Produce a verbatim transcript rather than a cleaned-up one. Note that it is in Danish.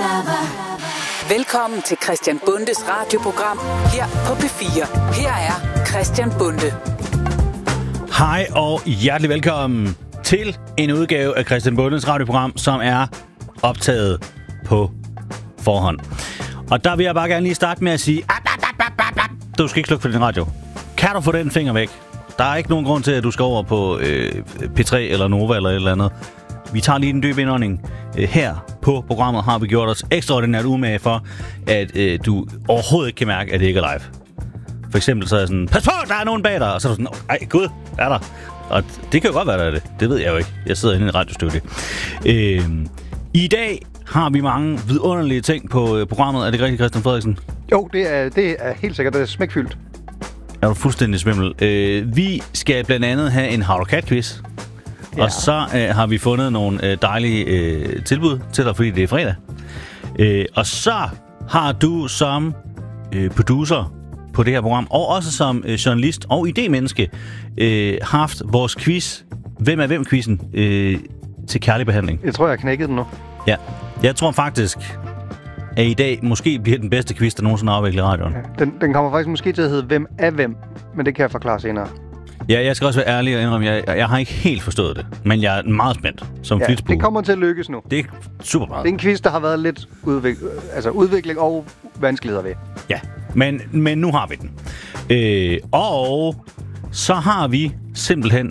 Velkommen til Christian Bundes radioprogram her på P fire. Her er Christian Bunde. Hej og hjertelig velkommen til en udgave af Christian Bundes radioprogram, som er optaget på forhånd. Og der vil jeg bare gerne lige starte med at sige, du skal ikke slukke for din radio. Kan du få den finger væk? Der er ikke nogen grund til, at du skal over på øh, P tre eller Nova eller et eller andet. Vi tager lige en dyb indånding. Her på programmet har vi gjort os ekstraordinært umage for, at øh, du overhovedet ikke kan mærke, at det ikke er live. For eksempel så er jeg sådan, pas på, der er nogen bag dig. Og så er du sådan, ej gud, er der? Og det kan jo godt være, der er det. Det ved jeg jo ikke. Jeg sidder inde i et radiostudie. Øh, I dag har vi mange vidunderlige ting på øh, programmet. Er det rigtigt, Christian Frederiksen? Jo, det er, det er helt sikkert. Det er smækfyldt. Er du fuldstændig svimmel? Øh, vi skal blandt andet have en How to Cat quiz. Ja. Og så øh, har vi fundet nogle øh, dejlige øh, tilbud til dig, fordi det er fredag. Øh, og så har du som øh, producer på det her program, og også som øh, journalist og idémenneske, øh, haft vores quiz, Hvem er hvem-quizzen, øh, til kærlig behandling. Jeg tror, jeg har knækket den nu. Ja, jeg tror faktisk, at i dag måske bliver den bedste quiz, der nogensinde har afviklet i radioen. Ja, den, den kommer faktisk måske til at hedde Hvem er hvem, men det kan jeg forklare senere. Ja, jeg skal også være ærlig og indrømme, jeg, jeg har ikke helt forstået det, men jeg er meget spændt som ja, flitsbue. Det kommer til at lykkes nu. Det er super meget. Det er en quiz, der har været lidt udvik- altså udvikling og vanskeligheder ved. Ja, men, men nu har vi den. Øh, og så har vi simpelthen